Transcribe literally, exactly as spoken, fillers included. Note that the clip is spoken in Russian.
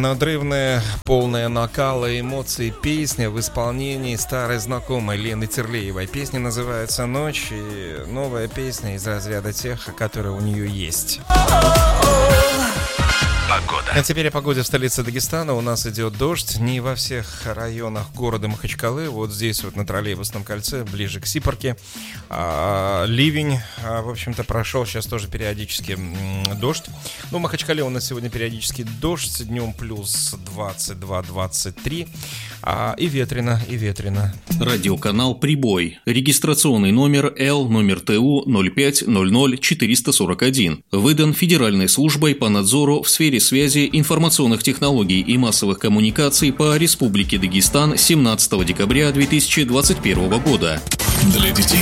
надрывная, полная накала и эмоций песня в исполнении старой знакомой Лены Терлеевой. Песня называется «Ночь», и новая песня из разряда тех, которые у нее есть. Погода. А теперь о погоде в столице Дагестана. У нас идет дождь не во всех районах города Махачкалы. Вот здесь вот на троллейбусном кольце, ближе к Сипорке, а, ливень, а, в общем-то, прошел. Сейчас тоже периодически м, дождь. Ну, в Махачкале у нас сегодня периодически дождь. Днем плюс двадцать два - двадцать три. А, и ветрено, и ветрено. Радиоканал «Прибой». Регистрационный номер Л, номер Т У ноль пять ноль ноль четыреста сорок один. Выдан Федеральной службой по надзору в сфере связи, информационных технологий и массовых коммуникаций по Республике Дагестан семнадцатого декабря две тысячи двадцать первого года. Для детей